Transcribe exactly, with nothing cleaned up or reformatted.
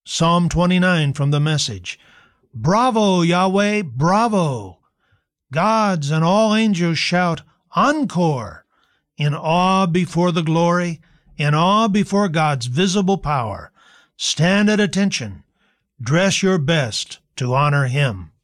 Psalm twenty-nine from the Message. Bravo, Yahweh, bravo! Gods and all angels shout, encore! In awe before the glory, in awe before God's visible power. Stand at attention. Dress your best to honor Him.